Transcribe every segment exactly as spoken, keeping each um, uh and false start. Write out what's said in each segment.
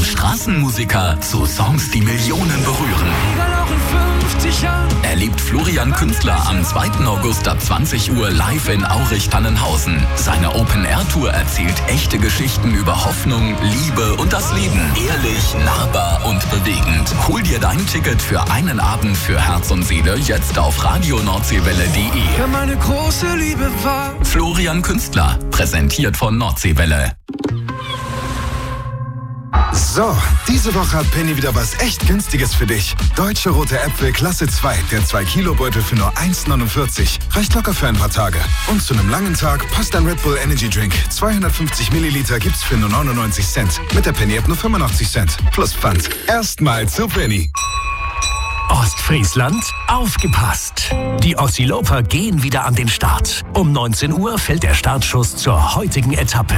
Vom Straßenmusiker zu Songs, die Millionen berühren. Erlebt Florian Künstler am zweiten August ab zwanzig Uhr live in Aurich-Tannenhausen. Seine Open-Air-Tour erzählt echte Geschichten über Hoffnung, Liebe und das Leben. Ehrlich, nahbar und bewegend. Hol dir dein Ticket für einen Abend für Herz und Seele jetzt auf radio nordseewelle punkt de. Ja, meine große Liebe war Florian Künstler, präsentiert von Nordseewelle. So, diese Woche hat Penny wieder was echt Günstiges für dich. Deutsche rote Äpfel Klasse zwei, der zwei Kilo Beutel für nur eins neunundvierzig. Reicht locker für ein paar Tage. Und zu einem langen Tag passt ein Red Bull Energy Drink. zweihundertfünfzig Milliliter gibt's für nur neunundneunzig Cent. Mit der Penny App nur fünfundachtzig Cent. Plus Pfand. Erstmal zu Penny. Ostfriesland, aufgepasst! Die Ossiloper gehen wieder an den Start. Um neunzehn Uhr fällt der Startschuss zur heutigen Etappe.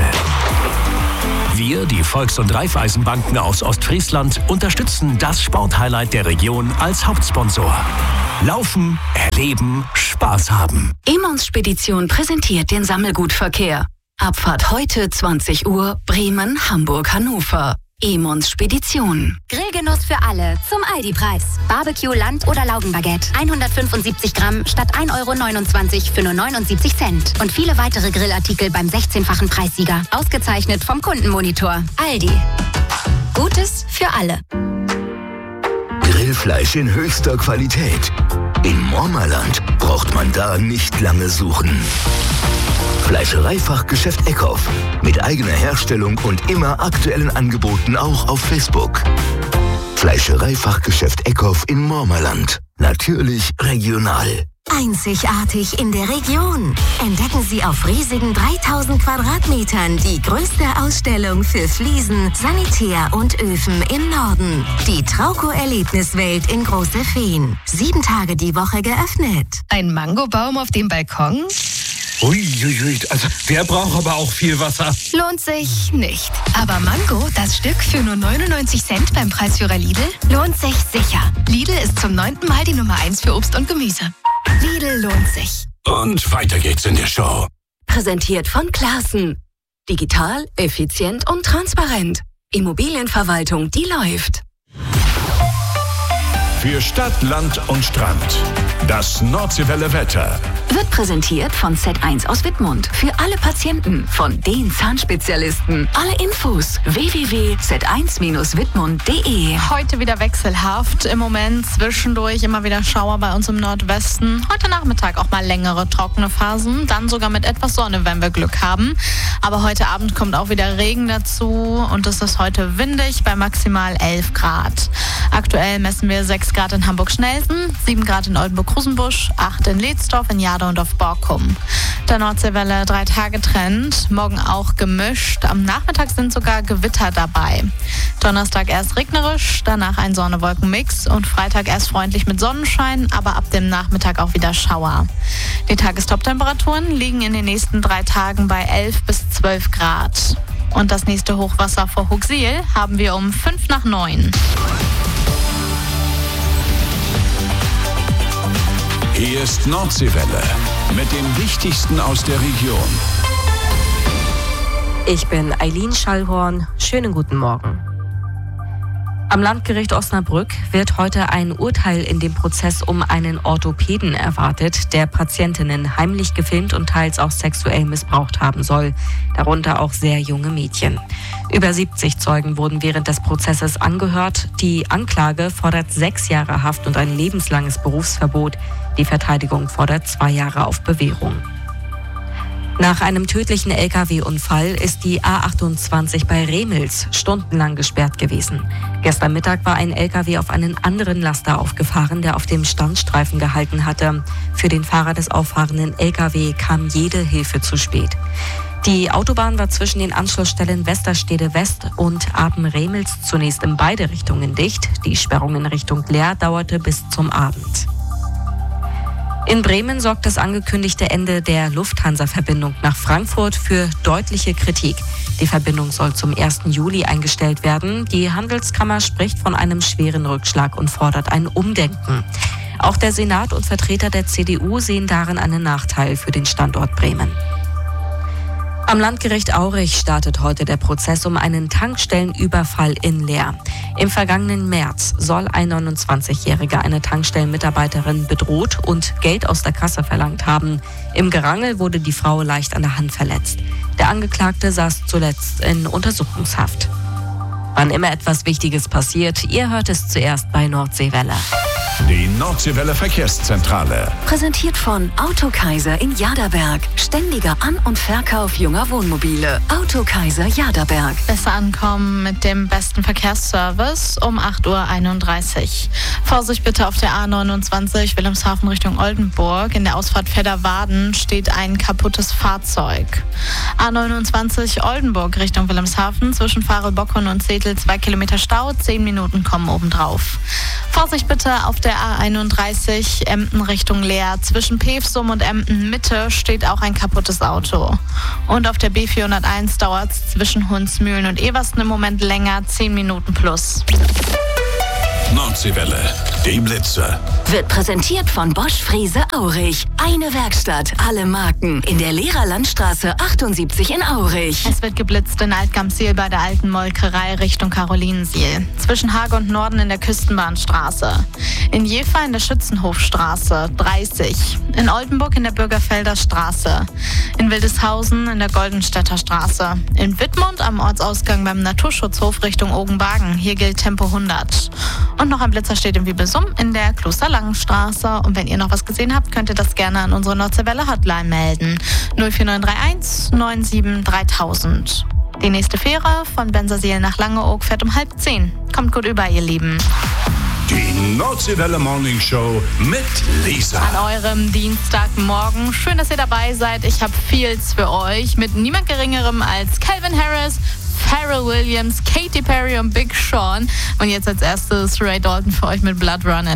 Wir, die Volks- und Raiffeisenbanken aus Ostfriesland, unterstützen das Sporthighlight der Region als Hauptsponsor. Laufen, erleben, Spaß haben. Emons Spedition präsentiert den Sammelgutverkehr. Abfahrt heute zwanzig Uhr, Bremen, Hamburg, Hannover. Emons Spedition. Grillgenuss für alle zum Aldi-Preis. Barbecue, Land- oder Laugenbaguette. hundertfünfundsiebzig Gramm statt ein Euro neunundzwanzig für nur neunundsiebzig Cent. Und viele weitere Grillartikel beim sechzehnfachen Preissieger. Ausgezeichnet vom Kundenmonitor. Aldi. Gutes für alle. Grillfleisch in höchster Qualität. In Mormerland braucht man da nicht lange suchen. Fleischereifachgeschäft Eckhoff. Mit eigener Herstellung und immer aktuellen Angeboten auch auf Facebook. Fleischereifachgeschäft Eckhoff in Mormerland. Natürlich regional. Einzigartig in der Region. Entdecken Sie auf riesigen dreitausend Quadratmetern die größte Ausstellung für Fliesen, Sanitär und Öfen im Norden. Die Trauco-Erlebniswelt in Große Feen. Sieben Tage die Woche geöffnet. Ein Mangobaum auf dem Balkon? Uiuiui, also der braucht aber auch viel Wasser. Lohnt sich nicht. Aber Mango, das Stück für nur neunundneunzig Cent beim Preisführer Lidl, lohnt sich sicher. Lidl ist zum neunten Mal die Nummer eins für Obst und Gemüse. Lidl lohnt sich. Und weiter geht's in der Show. Präsentiert von Classen. Digital, effizient und transparent. Immobilienverwaltung, die läuft. Für Stadt, Land und Strand. Das Nordseewelle Wetter. Wird präsentiert von Z eins aus Wittmund. Für alle Patienten, von den Zahnspezialisten. Alle Infos w w w punkt z eins Bindestrich wittmund punkt de. Heute wieder wechselhaft. Im Moment zwischendurch immer wieder Schauer bei uns im Nordwesten. Heute Nachmittag auch mal längere trockene Phasen. Dann sogar mit etwas Sonne, wenn wir Glück haben. Aber heute Abend kommt auch wieder Regen dazu. Und es ist heute windig bei maximal elf Grad. Aktuell messen wir sechs Grad in Hamburg-Schnelsen, sieben Grad in Oldenburg-Rosenbusch, acht in Ledsdorf, in Jade und auf Borkum. Der Nordseewelle drei Tage Trend, morgen auch gemischt. Am Nachmittag sind sogar Gewitter dabei. Donnerstag erst regnerisch, danach ein Sonne-Wolken-Mix und Freitag erst freundlich mit Sonnenschein, aber ab dem Nachmittag auch wieder Schauer. Die Tagestop-Temperaturen liegen in den nächsten drei Tagen bei elf bis zwölf Grad. Und das nächste Hochwasser vor Hooksiel haben wir um fünf nach neun. Hier ist Nordseewelle mit dem Wichtigsten aus der Region. Ich bin Eileen Schallhorn. Schönen guten Morgen. Am Landgericht Osnabrück wird heute ein Urteil in dem Prozess um einen Orthopäden erwartet, der Patientinnen heimlich gefilmt und teils auch sexuell missbraucht haben soll, darunter auch sehr junge Mädchen. Über siebzig Zeugen wurden während des Prozesses angehört. Die Anklage fordert sechs Jahre Haft und ein lebenslanges Berufsverbot. Die Verteidigung fordert zwei Jahre auf Bewährung. Nach einem tödlichen L K W-Unfall ist die A achtundzwanzig bei Remels stundenlang gesperrt gewesen. Gestern Mittag war ein L K W auf einen anderen Laster aufgefahren, der auf dem Standstreifen gehalten hatte. Für den Fahrer des auffahrenden L K W kam jede Hilfe zu spät. Die Autobahn war zwischen den Anschlussstellen Westerstede West und Aben-Remels zunächst in beide Richtungen dicht. Die Sperrung in Richtung Leer dauerte bis zum Abend. In Bremen sorgt das angekündigte Ende der Lufthansa-Verbindung nach Frankfurt für deutliche Kritik. Die Verbindung soll zum ersten Juli eingestellt werden. Die Handelskammer spricht von einem schweren Rückschlag und fordert ein Umdenken. Auch der Senat und Vertreter der C D U sehen darin einen Nachteil für den Standort Bremen. Am Landgericht Aurich startet heute der Prozess um einen Tankstellenüberfall in Leer. Im vergangenen März soll ein neunundzwanzigjähriger eine Tankstellenmitarbeiterin bedroht und Geld aus der Kasse verlangt haben. Im Gerangel wurde die Frau leicht an der Hand verletzt. Der Angeklagte saß zuletzt in Untersuchungshaft. Wann immer etwas Wichtiges passiert, ihr hört es zuerst bei Nordseewelle. Die Nordseewelle Verkehrszentrale. Präsentiert von Autokaiser in Jaderberg. Ständiger An- und Verkauf junger Wohnmobile. Autokaiser Jaderberg. Besser ankommen mit dem besten Verkehrsservice um acht Uhr einunddreißig. Vorsicht bitte auf der A neunundzwanzig Wilhelmshaven Richtung Oldenburg. In der Ausfahrt Fedderwaden steht ein kaputtes Fahrzeug. A neunundzwanzig Oldenburg Richtung Wilhelmshaven zwischen Farelbockern und Zetel zwei Kilometer Stau. Zehn Minuten kommen obendrauf. Vorsicht bitte auf der A einunddreißig Emden Richtung Leer. Zwischen Pevsum und Emden Mitte steht auch ein kaputtes Auto. Und auf der B vierhunderteins dauert es zwischen Hundsmühlen und Eversten im Moment länger, zehn Minuten plus. Nordseewelle, die Blitze. Wird präsentiert von Bosch Frese Aurich. Eine Werkstatt, alle Marken. In der Lehrerlandstraße achtundsiebzig in Aurich. Es wird geblitzt in Altgamsiel bei der alten Molkerei Richtung Karolinensiel. Zwischen Hage und Norden in der Küstenbahnstraße. In Jever in der Schützenhofstraße dreißig. In Oldenburg in der Bürgerfelder Straße. In Wildeshausen in der Goldenstädter Straße. In Wittmund am Ortsausgang beim Naturschutzhof Richtung Ogenbagen. Hier gilt Tempo hundert. Und noch ein Blitzer steht in Wiebelsum in der Klosterlangenstraße. Und wenn ihr noch was gesehen habt, könnt ihr das gerne an unsere Nordseewelle Hotline melden. null vier neun drei eins neun sieben dreitausend. Die nächste Fähre von Bensersiel nach Langeoog fährt um halb zehn. Kommt gut über, ihr Lieben. Die Nordseewelle Morning Show mit Lisa. An eurem Dienstagmorgen. Schön, dass ihr dabei seid. Ich habe Feels für euch mit niemand Geringerem als Calvin Harris, Pharrell Williams, Katy Perry und Big Sean. Und jetzt als erstes Ray Dalton für euch mit Blood Run.